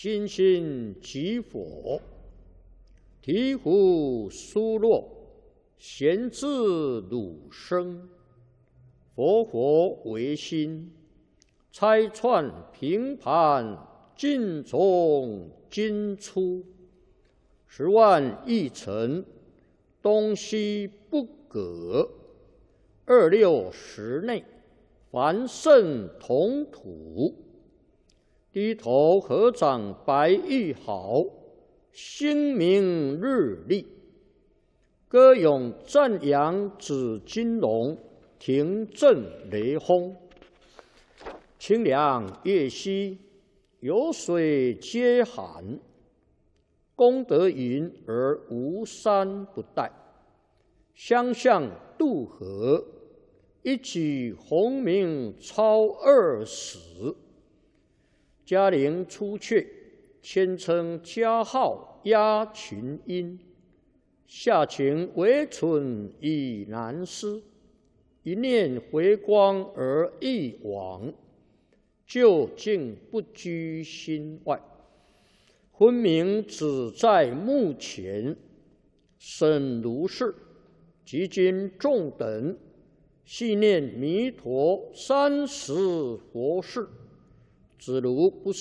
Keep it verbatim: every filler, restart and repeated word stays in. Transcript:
心心即佛，醍醐疏落，贤自汝生。佛佛唯心，拆穿平盘，尽从今出。十万亿尘，东西不隔。二六时内，凡圣同土。低头合掌白玉好，星明日丽。歌咏赞扬紫金龙，庭震雷轰。清凉月兮，有水皆寒。功德云而无山不殆。相向渡河，一举鸿名超二史。嘉陵出阙，谦称嘉号压群英。下情惟存以难思，一念回光而一往，究竟不居心外。昏明只在目前，审如是，即今众等细念弥陀三十佛事，只如不是。